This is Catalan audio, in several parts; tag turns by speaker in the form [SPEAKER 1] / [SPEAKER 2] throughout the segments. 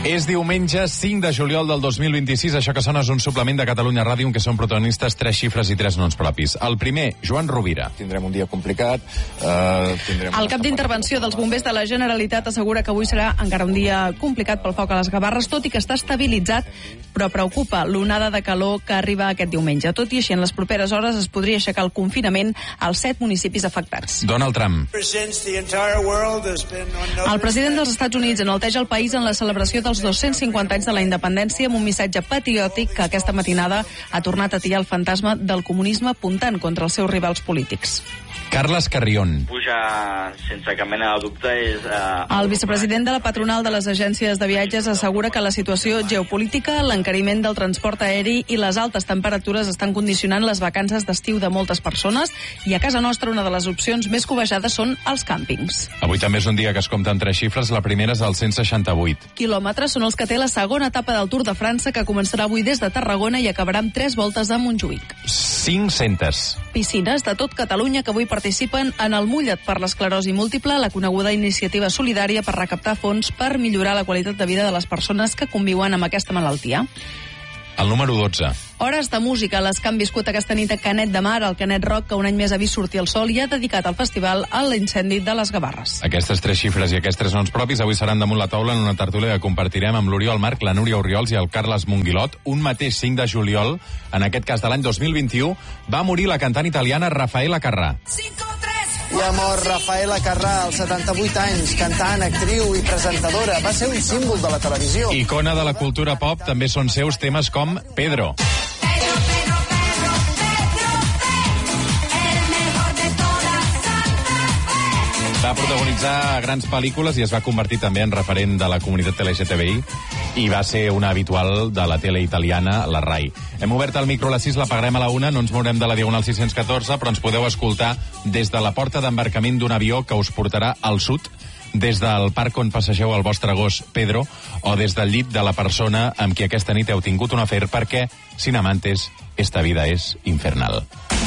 [SPEAKER 1] És diumenge 5 de juliol del 2026. Això que sona és un suplement de Catalunya Ràdio en què són protagonistes 3 xifres i 3 noms propis. El primer, Joan Rovira.
[SPEAKER 2] Tindrem un dia complicat.
[SPEAKER 3] El cap d'intervenció dels bombers de la Generalitat assegura que avui serà encara un dia complicat pel foc a les Gavarres, tot i que està estabilitzat, però preocupa l'onada de calor que arriba aquest diumenge. Tot i així, en les properes hores es podria aixecar el confinament als 7 municipis afectats.
[SPEAKER 1] Donald Trump.
[SPEAKER 3] El president dels Estats Units enalteja el país en la celebració dels 250 anys de la independència amb un missatge patriòtic que aquesta matinada ha tornat a tirar el fantasma del comunisme apuntant contra els seus rivals polítics.
[SPEAKER 1] Carles Carrión.
[SPEAKER 4] Puja sense cap mena de dubte és...
[SPEAKER 3] El vicepresident de la patronal de les agències de viatges assegura que la situació geopolítica, l'encariment del transport aeri i les altes temperatures estan condicionant les vacances d'estiu de moltes persones i a casa nostra una de les opcions més cobejades són els càmpings.
[SPEAKER 1] Avui també és un dia que es compten 3 xifres, la primera és el 168.
[SPEAKER 3] Quilòmetres són els que té la segona etapa del Tour de França que començarà avui des de Tarragona i acabarà amb 3 voltes a Montjuïc.
[SPEAKER 1] 500.
[SPEAKER 3] Piscines de tot Catalunya que avui participen en el Mulla't per l'esclerosi múltiple, la coneguda iniciativa solidària per recaptar fons per millorar la qualitat de vida de les persones que conviuen amb aquesta malaltia.
[SPEAKER 1] El número 12.
[SPEAKER 3] Hores de música, les que han viscut aquesta nit a Canet de Mar, el Canet Rock, que un any més ha vist sortir el sol i ha dedicat el festival a l'incendi de les Gavarres.
[SPEAKER 1] Aquestes 3 xifres i aquests 3 noms propis avui seran damunt la taula en una tertúlia que compartirem amb l'Oriol Marc, la Núria Orriols i el Carles Monguilot. Un mateix 5 de juliol, en aquest cas de l'any 2021, va morir la cantant italiana Raffaella Carrà.
[SPEAKER 5] I ha mort Raffaella Carrà, als 78 anys, cantant, actriu i presentadora. Va ser un símbol de la televisió.
[SPEAKER 1] Icona de la cultura pop, també són seus temes com Pedro. Va protagonitzar grans pel·lícules i es va convertir també en referent de la comunitat LGTBI i va ser una habitual de la tele italiana, la RAI. Hem obert el micro a les 6, l'apagarem a la 1, no ens mourem de la Diagonal 614, però ens podeu escoltar des de la porta d'embarcament d'un avió que us portarà al sud, des del parc on passegeu el vostre gos Pedro, o des del llit de la persona amb qui aquesta nit heu tingut un afer, perquè, sin amantes, esta vida és infernal.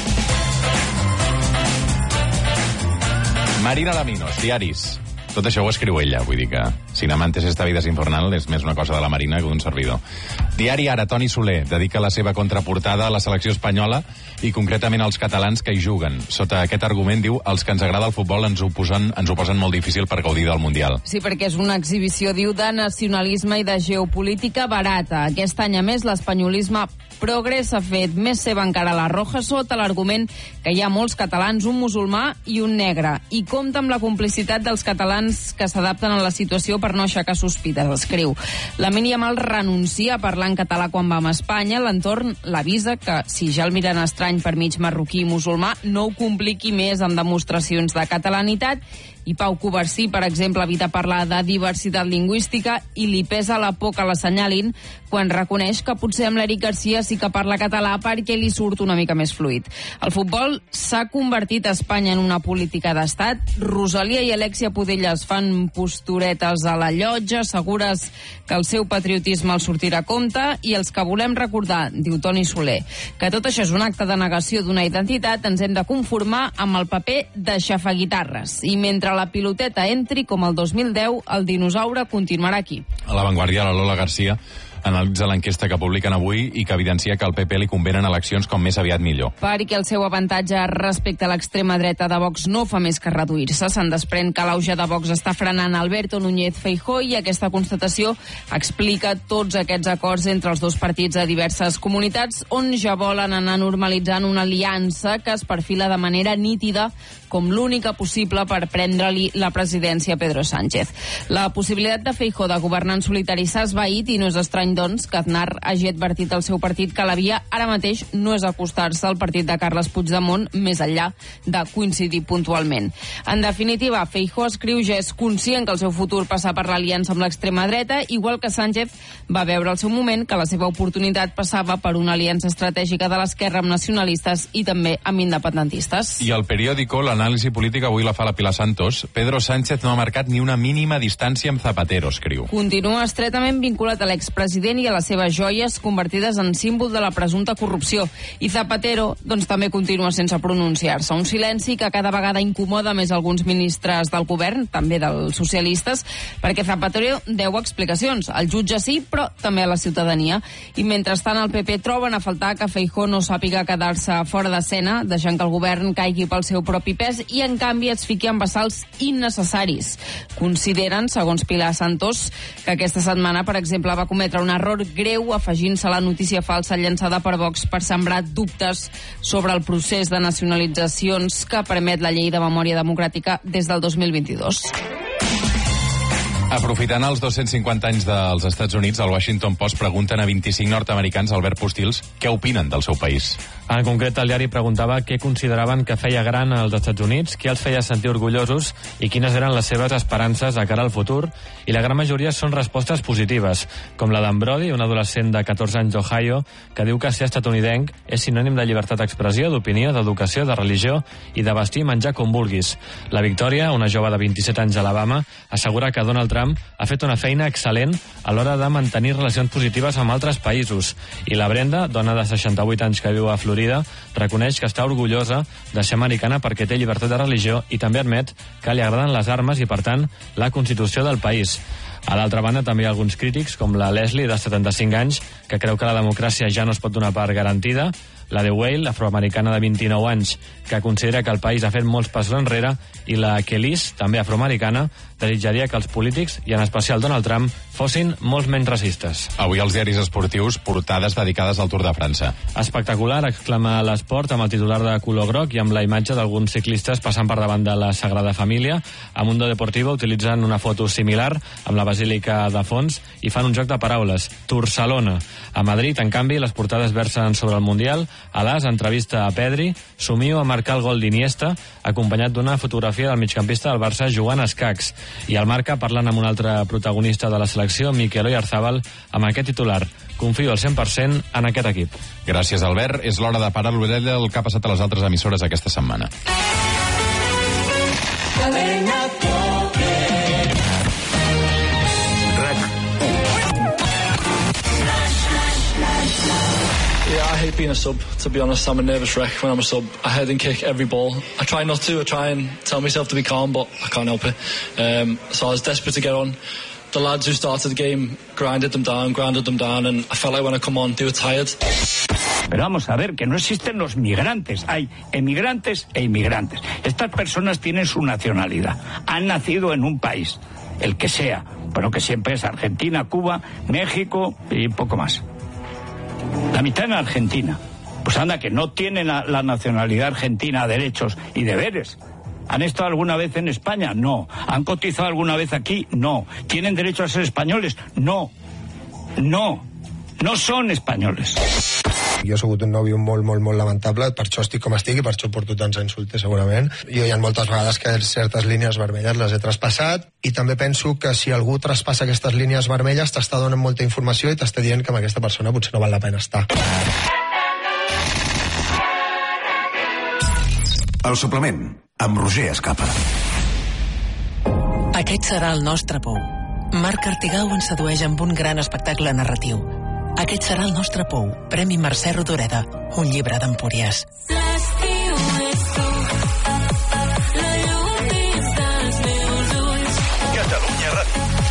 [SPEAKER 1] Marina Laminos, diaris. Tot això ho escriu ella, vull dir que sin amantes esta vida és infernal és més una cosa de la Marina que d'un servidor. Diari Ara, Toni Soler dedica la seva contraportada a la selecció espanyola i concretament als catalans que hi juguen. Sota aquest argument diu: els que ens agrada el futbol ens ho posen molt difícil per gaudir del Mundial.
[SPEAKER 6] Sí, perquè és una exhibició, diu, de nacionalisme i de geopolítica barata. Aquest any, a més, l'espanyolisme progre s'ha fet més seva encara la Roja sota l'argument que hi ha molts catalans, un musulmà i un negre, i compta amb la complicitat dels catalans que s'adapten a la situació per no aixecar sospites, escriu. La Yamal renuncia a parlar en català quan va a Espanya. L'entorn l'avisa que, si ja el miren estrany per mig marroquí i musulmà, no ho compliqui més amb demostracions de catalanitat. I Pau Covarsí, per exemple, evita parlar de diversitat lingüística i li pesa la por que l'assenyalin quan reconeix que potser amb l'Eric Garcia sí que parla català perquè li surt una mica més fluid. El futbol s'ha convertit a Espanya en una política d'estat. Rosalia i Alexia Pudellas fan posturetes a la llotja, segures que el seu patriotisme els sortirà a compte, i els que volem recordar, diu Toni Soler, que tot això és un acte de negació d'una identitat, ens hem de conformar amb el paper de xafaguitarres. I mentre la piloteta entri com el 2010, el dinosaure continuarà aquí.
[SPEAKER 1] A La Vanguardia, la Lola Garcia analitza l'enquesta que publiquen avui i que evidencia que al PP li convenen eleccions com més aviat millor.
[SPEAKER 6] Perquè el seu avantatge respecte a l'extrema dreta de Vox no fa més que reduir-se. Se'n desprèn que l'auge de Vox està frenant Alberto Núñez Feijóo i aquesta constatació explica tots aquests acords entre els dos partits a diverses comunitats on ja volen anar normalitzant una aliança que es perfila de manera nítida com l'única possible per prendre-li la presidència a Pedro Sánchez. La possibilitat de Feijóo de governar en solitari s'ha esvaït i no és estrany, doncs, que Aznar hagi advertit al seu partit que la via ara mateix no és acostar-se al partit de Carles Puigdemont més enllà de coincidir puntualment. En definitiva, Feijóo, escriu, ja és conscient que el seu futur passa per l'aliança amb l'extrema dreta, igual que Sánchez va veure al seu moment que la seva oportunitat passava per una aliança estratègica de l'esquerra amb nacionalistes i també amb independentistes.
[SPEAKER 1] I el periòdico, l'anàlisi l'anàlisi política avui la fa la Pilar Santos. Pedro Sánchez no ha marcat ni una mínima distància amb Zapatero, escriu.
[SPEAKER 6] Continua estretament vinculat a l'expresident i a les seves joies convertides en símbol de la presumpta corrupció. I Zapatero, doncs, també continua sense pronunciar-se. Un silenci que cada vegada incomoda més alguns ministres del govern, també dels socialistes, perquè Zapatero deu explicacions. El jutge sí, però també a la ciutadania. I mentrestant el PP troben a faltar que Feijóo no sàpiga quedar-se fora d'escena, deixant que el govern caigui pel seu propi pes i, en canvi, es fiqui en bassals innecessaris. Consideren, segons Pilar Santos, que aquesta setmana, per exemple, va cometre un error greu afegint-se a la notícia falsa llançada per Vox per sembrar dubtes sobre el procés de nacionalitzacions que permet la llei de memòria democràtica des del 2022.
[SPEAKER 1] Aprofitant els 250 anys dels Estats Units, el Washington Post pregunten a 25 nord-americans, Albert Postils, què opinen del seu país.
[SPEAKER 2] En concret, el diari preguntava què consideraven que feia gran als Estats Units, què els feia sentir orgullosos i quines eren les seves esperances de cara al futur, i la gran majoria són respostes positives, com la d'en Brody, un adolescent de 14 anys d'Ohio, que diu que ser estatunidenc és sinònim de llibertat d'expressió, d'opinió, d'educació, de religió i de vestir i menjar com vulguis. La Victòria, una jove de 27 anys d'Alabama, assegura que Donald Trump ha fet una feina excel·lent a l'hora de mantenir relacions positives amb altres països. I la Brenda, dona de 68 anys que viu a Florida, reconeix que està orgullosa de ser americana perquè té llibertat de religió i també admet que li agraden les armes i, per tant, la Constitució del país. A l'altra banda, també hi ha alguns crítics, com la Leslie, de 75 anys, que creu que la democràcia ja no es pot donar per garantida, la de Whale, afroamericana de 29 anys, que considera que el país ha fet molts passos enrere, i la Kelis, també afroamericana, desitjaria que els polítics, i en especial Donald Trump, fossin molt menys racistes.
[SPEAKER 1] Avui als diaris esportius, portades dedicades al Tour de França.
[SPEAKER 2] Espectacular, exclama l'Esport, amb el titular de color groc i amb la imatge d'alguns ciclistes passant per davant de la Sagrada Família. A Mundo Deportivo utilitzen una foto similar, amb la basílica de fons, i fan un joc de paraules, Tursalona. A Madrid, en canvi, les portades versen sobre el Mundial. A l'As, entrevista a Pedri, somio a marcar el gol d'Iniesta, acompanyat d'una fotografia del migcampista del Barça jugant a escacs. I al Marca, parlant amb un altre protagonista de la selecció, Mikel Oyarzabal, amb aquest titular: confio al 100% en aquest equip.
[SPEAKER 1] Gràcies, Albert. És l'hora de parar l'orella del que ha passat a les altres emissores aquesta setmana.
[SPEAKER 7] Yeah, I hate being a sub, to be honest. I'm a nervous wreck when I'm a sub. I head and kick every ball. I try not to. I try and tell myself to be calm, but I can't help it. So I was desperate to get on. The lads who started the game grounded them down, and I felt like when I come on, they were tired.
[SPEAKER 8] Pero vamos a ver, que no existen los migrantes. Hay emigrantes e inmigrantes. Estas personas tienen su nacionalidad. Han nacido en un país, el que sea, pero que siempre es Argentina, Cuba, México y poco más. La mitad en Argentina. Pues anda, que no tienen la nacionalidad argentina derechos y deberes. ¿Han estado alguna vez en España? No. ¿Han cotizado alguna vez aquí? No. ¿Tienen derecho a ser españoles? No. No. No són espanyoles.
[SPEAKER 9] Jo he sigut un nòvio molt lamentable, per això estic com estic i per això porto tants insultes segurament. Jo hi ha moltes vegades que certes línies vermelles les he traspassat i també penso que si algú traspassa aquestes línies vermelles t'està donant molta informació i t'està dient que amb aquesta persona potser no val la pena estar.
[SPEAKER 10] El suplement, amb Roger Escapa.
[SPEAKER 11] Aquest serà el nostre pou. Marc Artigau ens sedueix amb un gran espectacle narratiu. Aquest serà el nostre pou. Premi Mercè Rodoreda, un llibre d'Empúries.
[SPEAKER 10] Catalunya Ràdio.